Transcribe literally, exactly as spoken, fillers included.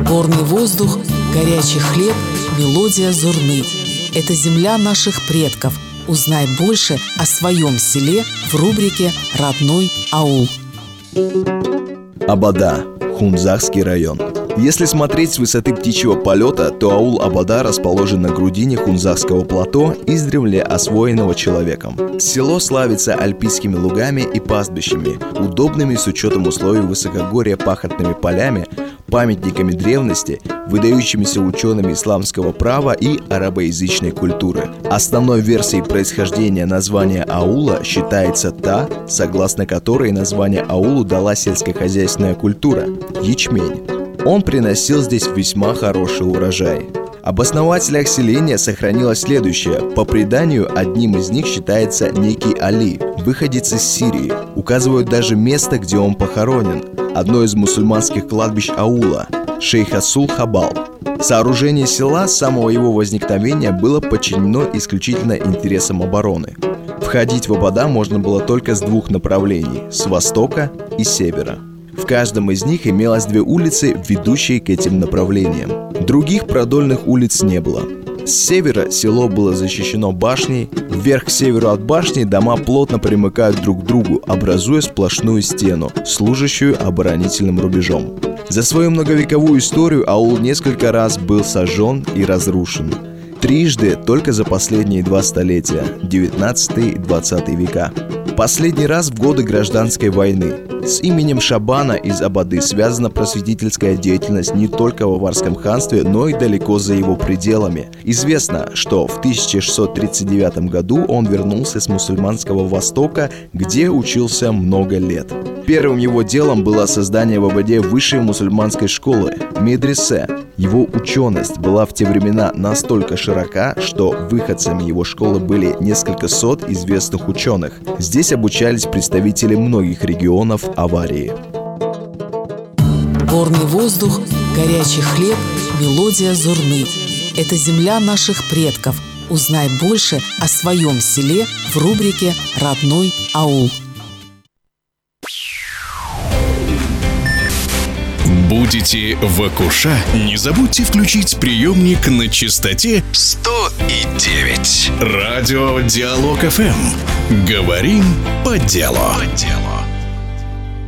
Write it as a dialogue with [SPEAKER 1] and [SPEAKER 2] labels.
[SPEAKER 1] Горный воздух, горячий хлеб, мелодия зурны. Это земля наших предков. Узнай больше о своем селе в рубрике «Родной аул».
[SPEAKER 2] Абада, Хунзахский район. Если смотреть с высоты птичьего полета, то аул Абада расположен на грудине Хунзахского плато, издревле освоенного человеком. Село славится альпийскими лугами и пастбищами, удобными с учетом условий высокогорья пахотными полями, памятниками древности, выдающимися учеными исламского права и арабоязычной культуры. Основной версией происхождения названия аула считается та, согласно которой название аулу дала сельскохозяйственная культура – ячмень. Он приносил здесь весьма хороший урожай. Об основателях селения сохранилось следующее. По преданию, одним из них считается некий Али, выходец из Сирии. Указывают даже место, где он похоронен. Одно из мусульманских кладбищ аула – Шейх Асул-Хабал. Сооружение села с самого его возникновения было подчинено исключительно интересам обороны. Входить в Абада можно было только с двух направлений – с востока и севера. В каждом из них имелось две улицы, ведущие к этим направлениям. Других продольных улиц не было. С севера село было защищено башней, вверх к северу от башни дома плотно примыкают друг к другу, образуя сплошную стену, служащую оборонительным рубежом. За свою многовековую историю аул несколько раз был сожжен и разрушен. Трижды только за последние два столетия – девятнадцатый и двадцатый века. Последний раз в годы гражданской войны. С именем Шабана из Абады связана просветительская деятельность не только в Аварском ханстве, но и далеко за его пределами. Известно, что в тысяча шестьсот тридцать девятом году он вернулся с мусульманского Востока, где учился много лет. Первым его делом было создание в Абаде высшей мусульманской школы – медресе. Его ученость была в те времена настолько широка, что выходцами его школы были несколько сот известных ученых. Здесь обучались представители многих регионов Аварии.
[SPEAKER 1] Горный воздух, горячий хлеб, мелодия зурны. Это земля наших предков. Узнай больше о своем селе в рубрике «Родной аул».
[SPEAKER 3] Будете в Акуша? Не забудьте включить приемник на частоте сто и девять. Радио Диалог эф эм. Говорим по делу. По делу.